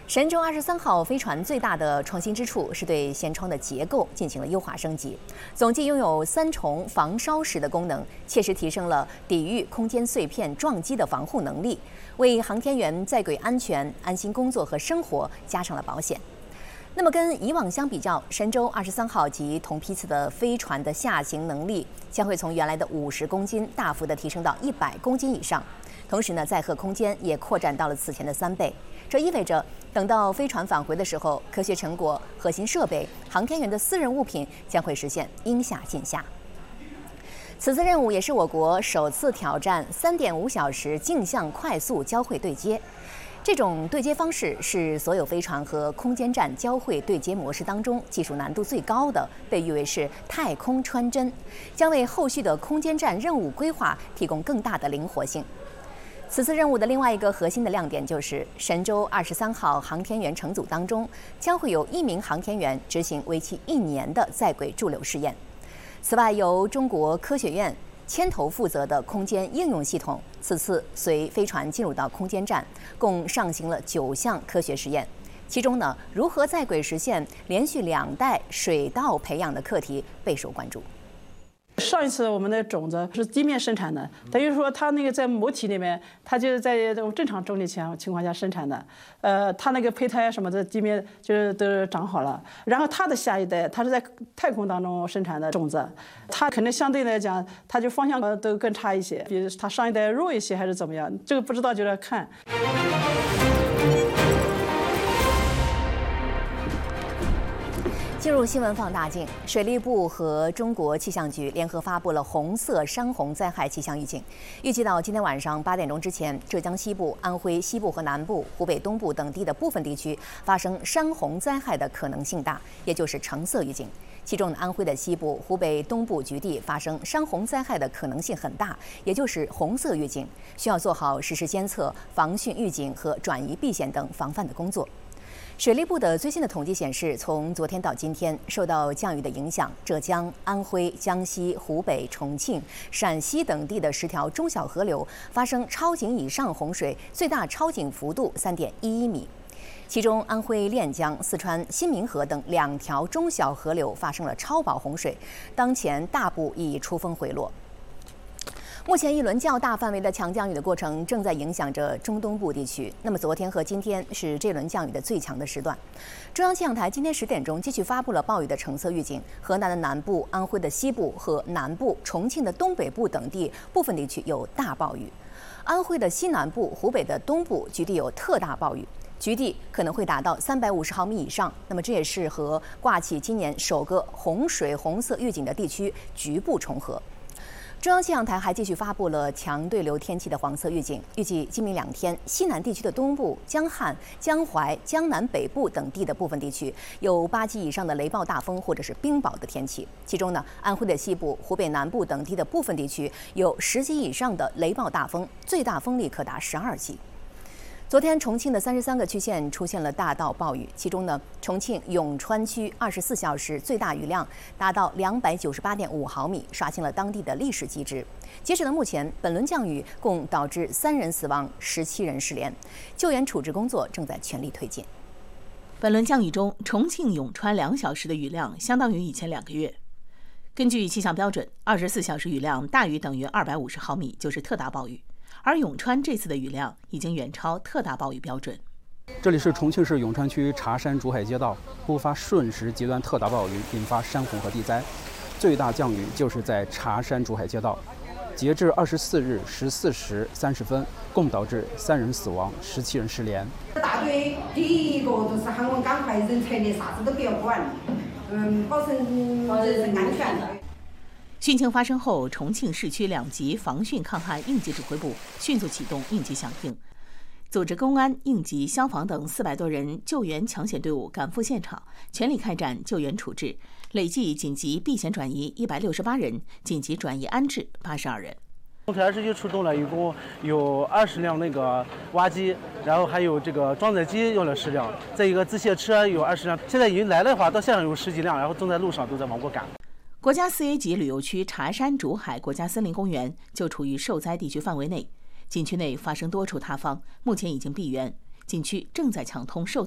神舟23号飞船最大的创新之处是对舷窗的结构进行了优化升级，总计拥有3重防烧蚀的功能，切实提升了抵御空间碎片撞击的防护能力，为航天员在轨安全、安心工作和生活加上了保险。那么跟以往相比较，神舟23号及同批次的飞船的下行能力将会从原来的50公斤大幅的提升到100公斤以上。同时呢，载荷空间也扩展到了此前的3倍。这意味着，等到飞船返回的时候，科学成果、核心设备、航天员的私人物品将会实现应下尽下。此次任务也是我国首次挑战3.5小时径向快速交会对接。这种对接方式是所有飞船和空间站交会对接模式当中技术难度最高的，被誉为是太空穿针，将为后续的空间站任务规划提供更大的灵活性。此次任务的另外一个核心的亮点就是神舟23号航天员乘组当中将会有1名航天员执行为期1年的在轨驻留试验。此外，由中国科学院牵头负责的空间应用系统，此次随飞船进入到空间站，共上行了9项科学实验。其中呢，如何在轨实现连续2代水稻培养的课题备受关注。 上一次我们的种子是地面生产的，等于说它那个在母体里面，它就是在这种正常重力情况下生产的。它那个胚胎什么的地面就是都长好了。然后它的下一代，它是在太空当中生产的种子，它可能相对来讲，它就方向都更差一些，比它上一代弱一些还是怎么样？这个不知道，就要看。 进入新闻放大镜，水利部和中国气象局联合发布了红色山洪灾害气象预警，预计到今天晚上8点钟之前，浙江西部、安徽西部和南部、湖北东部等地的部分地区发生山洪灾害的可能性大，也就是橙色预警。其中，安徽的西部、湖北东部局地发生山洪灾害的可能性很大，也就是红色预警，需要做好实时监测、防汛预警和转移避险等防范的工作。水利部的最新的统计显示，从昨天到今天，受到降雨的影响，浙江、安徽、江西、湖北、重庆、陕西等地的10条中小河流发生超警以上洪水，最大超警幅度3.11米。其中，安徽练江、四川新民河等2条中小河流发生了超保洪水，当前大部已出峰回落。目前，一轮较大范围的强降雨的过程正在影响着中东部地区。那么，昨天和今天是这轮降雨的最强的时段。中央气象台今天10点钟继续发布了暴雨的橙色预警，河南的南部、安徽的西部和南部、重庆的东北部等地部分地区有大暴雨，安徽的西南部、湖北的东部局地有特大暴雨，局地可能会达到350毫米以上。那么，这也是和挂起今年首个洪水红色预警的地区局部重合。中央气象台还继续发布了强对流天气的黄色预警，预计今明2天，西南地区的东部、江汉、江淮、江南北部等地的部分地区有8级以上的雷暴大风或者是冰雹的天气。其中呢，安徽的西部、湖北南部等地的部分地区有10级以上的雷暴大风，最大风力可达12级。昨天，重庆的33个区县出现了大到暴雨，其中呢，重庆永川区24小时最大雨量达到298.5毫米，刷新了当地的历史极值。截止到目前，本轮降雨共导致3人死亡，17人失联，救援处置工作正在全力推进。 本轮降雨中，重庆永川2小时的雨量相当于以前2个月。根据气象标准，24小时雨量大于等于250毫米就是特大暴雨。而永川这次的雨量已经远超特大暴雨标准。 这里是重庆市永川区茶山竹海街道，突发瞬时极端特大暴雨，引发山洪和地灾。最大降雨就是在茶山竹海街道，截至24日14时30分，共导致3人死亡，17人失联。 大队第一个就是喊我赶快人才的啥子都不要管，保证人身安全。 汛情发生后，重庆市区2级防汛抗旱应急指挥部迅速启动应急响应，组织公安、应急、消防等400多人救援抢险队伍赶赴现场，全力开展救援处置，累计紧急避险转移168人，紧急转移安置82人。 开始就出动了，一共有20辆那个挖机，然后还有这个装载机用了10辆，再一个自卸车有20辆，现在已经来的话到现场有10几辆，然后正在路上都在往过赶。 国家4A级旅游区茶山竹海国家森林公园就处于受灾地区范围内，景区内发生多处塌方，目前已经闭园，景区正在抢通受灾